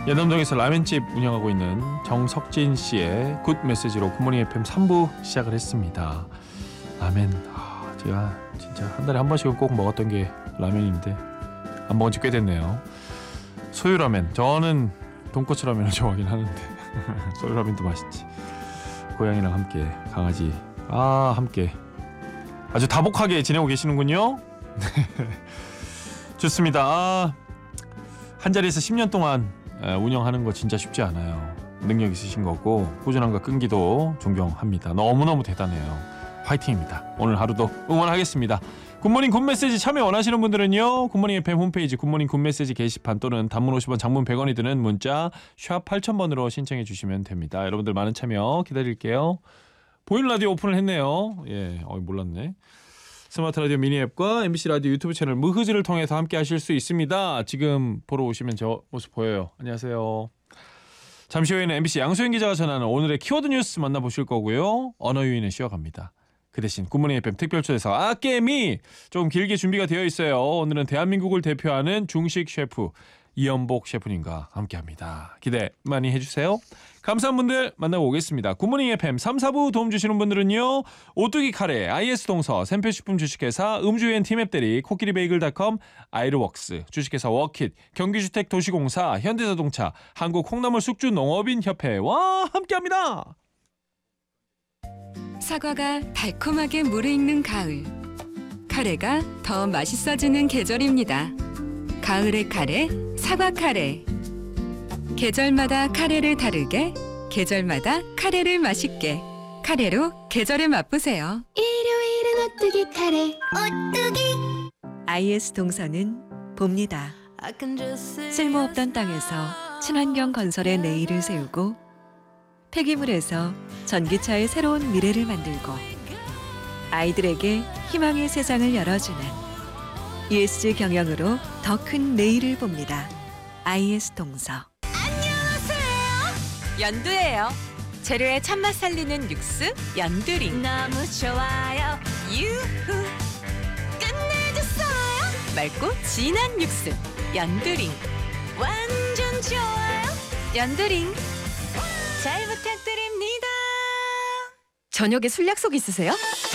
연남동에서 라면집 운영하고 있는 정석진 씨의 굿 메시지로 굿모닝 FM 3부 시작을 했습니다. 라면, 제가 진짜 한 달에 한 번씩은 꼭 먹었던 게 라면인데 안 먹은 지 꽤 됐네요. 소유라면, 저는 돈코츠 라면을 좋아하긴 하는데 소유라면도 맛있지. 고양이랑 함께, 강아지 함께 아주 다복하게 지내고 계시는군요. 좋습니다. 한 자리에서 10년 동안 운영하는 거 진짜 쉽지 않아요. 능력 있으신 거고 꾸준함과 끈기도 존경합니다. 너무너무 대단해요. 화이팅입니다. 오늘 하루도 응원하겠습니다. 굿모닝 굿메시지 참여 원하시는 분들은요, 굿모닝 FM 홈페이지 굿모닝 굿메시지 게시판 또는 단문 50원 장문 100원이 드는 문자 샵 8000번으로 신청해 주시면 됩니다. 여러분들 많은 참여 기다릴게요. 보이는 라디오 오픈을 했네요. 몰랐네. 스마트 라디오 미니 앱과 MBC 라디오 유튜브 채널 무흐즈를 통해서 함께 하실 수 있습니다. 지금 보러 오시면 저 모습 보여요. 안녕하세요. 잠시 후에는 MBC 양소영 기자가 전하는 오늘의 키워드 뉴스 만나보실 거고요. 언어 유인은 쉬어갑니다. 그 대신 굿모닝 FM 특별초대석 아깨미 조금 길게 준비가 되어 있어요. 오늘은 대한민국을 대표하는 중식 셰프 이연복 셰프님과 함께합니다. 기대 많이 해주세요. 감사한 분들 만나고 오겠습니다. 굿모닝 FM 3, 4부 도움 주시는 분들은요, 오뚜기 카레, IS동서, 샘표식품 주식회사, 음주엔 티맵대리, 코끼리베이글닷컴, 아이르웍스, 주식회사 워킷, 경기주택 도시공사, 현대자동차, 한국콩나물 숙주 농업인협회와 함께합니다. 사과가 달콤하게 무르익는 가을. 카레가 더 맛있어지는 계절입니다. 가을의 카레, 사과 카레. 계절마다 카레를 다르게, 계절마다 카레를 맛있게. 카레로 계절을 맛보세요. 일요일은 오뚜기 카레. 오뚜기. IS 동서는 봅니다. 쓸모없던 땅에서 친환경 건설의 내일을 세우고, 폐기물에서 전기차의 새로운 미래를 만들고, 아이들에게 희망의 세상을 열어주는 ESG 경영으로 더 큰 내일을 봅니다. IS 동서. 연두예요. 재료의 참맛 살리는 육수 연두링. 너무 좋아요. 유후. 끝내줬어요. 맑고 진한 육수 연두링. 완전 좋아요. 연두링. 잘 부탁드립니다. 저녁에 술 약속 있으세요?